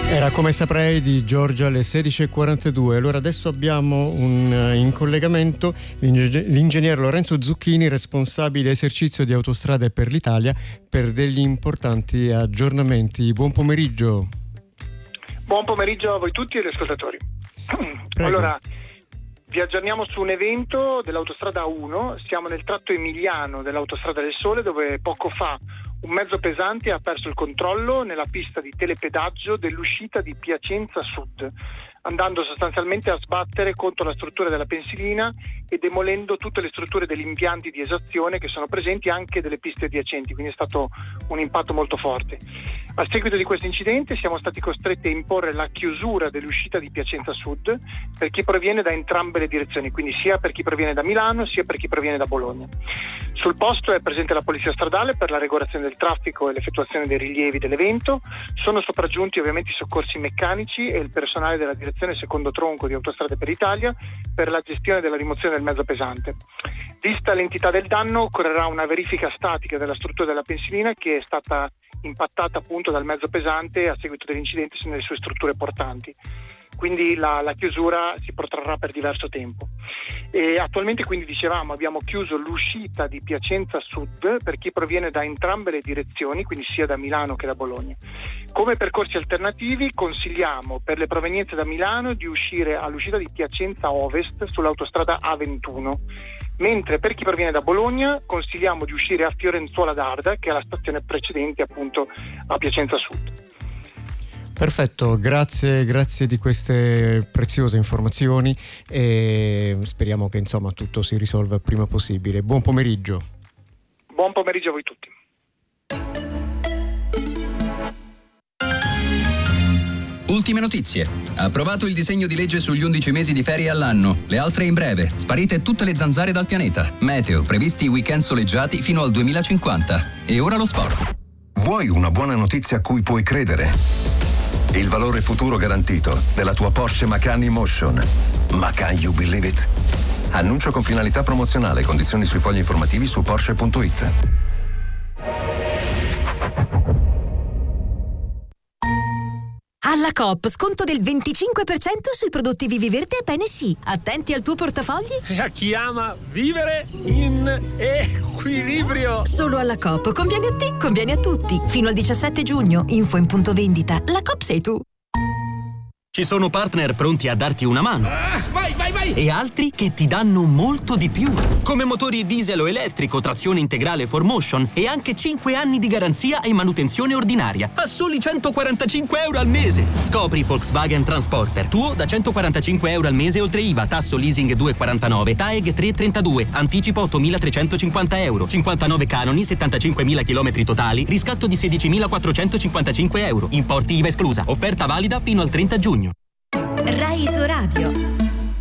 Era Come saprei di Giorgia alle 16:42. Allora adesso abbiamo in collegamento l'ingegnere Lorenzo Zucchini, responsabile esercizio di Autostrade per l'Italia, per degli importanti aggiornamenti. Buon pomeriggio. Buon pomeriggio a voi tutti e agli ascoltatori. Prego. Allora, vi aggiorniamo su un evento dell'Autostrada A1. Siamo nel tratto emiliano dell'Autostrada del Sole, dove poco fa un mezzo pesante ha perso il controllo nella pista di telepedaggio dell'uscita di Piacenza Sud, andando sostanzialmente a sbattere contro la struttura della pensilina e demolendo tutte le strutture degli impianti di esazione che sono presenti, anche delle piste adiacenti, quindi è stato un impatto molto forte. A seguito di questo incidente siamo stati costretti a imporre la chiusura dell'uscita di Piacenza Sud per chi proviene da entrambe le direzioni, quindi sia per chi proviene da Milano sia per chi proviene da Bologna. Sul posto è presente la Polizia Stradale per la regolazione del traffico e l'effettuazione dei rilievi dell'evento. Sono sopraggiunti ovviamente i soccorsi meccanici e il personale della direzione secondo tronco di Autostrade per l'Italia per la gestione della rimozione del mezzo pesante. Vista l'entità del danno, occorrerà una verifica statica della struttura della pensilina, che è stata impattata appunto dal mezzo pesante a seguito dell'incidente nelle sue strutture portanti. Quindi la chiusura si protrarrà per diverso tempo. E attualmente, quindi dicevamo, abbiamo chiuso l'uscita di Piacenza Sud per chi proviene da entrambe le direzioni, quindi sia da Milano che da Bologna. Come percorsi alternativi consigliamo per le provenienze da Milano di uscire all'uscita di Piacenza Ovest sull'autostrada A21, mentre per chi proviene da Bologna consigliamo di uscire a Fiorenzuola d'Arda, che è la stazione precedente appunto a Piacenza Sud. Perfetto, grazie di queste preziose informazioni e speriamo che insomma tutto si risolva il prima possibile. Buon pomeriggio. Buon pomeriggio a voi tutti. Ultime notizie. Approvato il disegno di legge sugli 11 mesi di ferie all'anno. Le altre in breve. Sparite tutte le zanzare dal pianeta. Meteo. Previsti weekend soleggiati fino al 2050. E ora lo sport. Vuoi una buona notizia a cui puoi credere? Il valore futuro garantito della tua Porsche Macan E-Motion. Macan, you believe it? Annuncio con finalità promozionale. Condizioni sui fogli informativi su Porsche.it. Alla Coop, sconto del 25% sui prodotti Viviverde e PNC. Attenti al tuo portafogli. E a chi ama vivere in equilibrio. Solo alla Coop. Conviene a te, conviene a tutti. Fino al 17 giugno. Info in punto vendita. La Coop sei tu. Ci sono partner pronti a darti una mano. Vai! E altri che ti danno molto di più. Come motori diesel o elettrico, trazione integrale 4Motion e anche 5 anni di garanzia e manutenzione ordinaria. A soli 145 euro al mese. Scopri Volkswagen Transporter. Tuo da 145 euro al mese oltre IVA, tasso leasing 2,49, TAEG 3,32, anticipo 8.350 euro, 59 canoni, 75.000 km totali, riscatto di 16.455 euro. Importi IVA esclusa. Offerta valida fino al 30 giugno. Rai Isoradio.